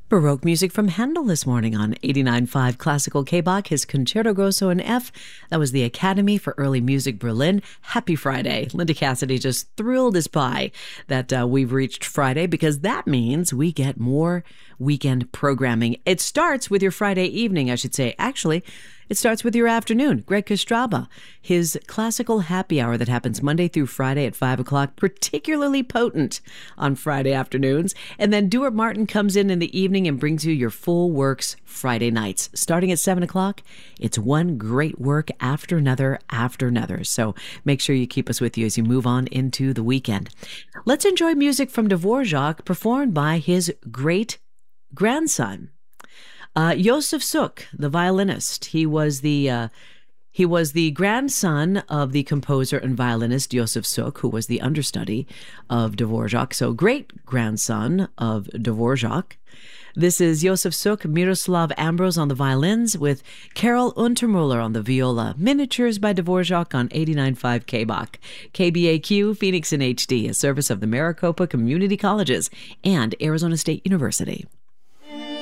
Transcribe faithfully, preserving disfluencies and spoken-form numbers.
Baroque music from Handel this morning on eighty-nine point five Classical K-Bach, his Concerto Grosso in F. That was the Academy for Early Music Berlin. Happy Friday. Linda Cassidy just thrilled as pie that uh, we've reached Friday, because that means we get more weekend programming. It starts with your Friday evening, I should say. Actually, it starts with your afternoon. Greg Kostraba, his classical happy hour that happens Monday through Friday at five o'clock, particularly potent on Friday afternoons. And then Duart Martin comes in in the evening and brings you your full works Friday nights. Starting at seven o'clock, it's one great work after another after another. So make sure you keep us with you as you move on into the weekend. Let's enjoy music from Dvorak performed by his great grandson. Uh, Josef Suk, the violinist, he was the uh, he was the grandson of the composer and violinist Josef Suk, who was the understudy of Dvorak. So great grandson of Dvorak. This is Josef Suk, Miroslav Ambrose on the violins, with Carol Untermuller on the viola. Miniatures by Dvorak on eighty-nine point five K-Bach. K B A Q, Phoenix in H D, a service of the Maricopa Community Colleges and Arizona State University.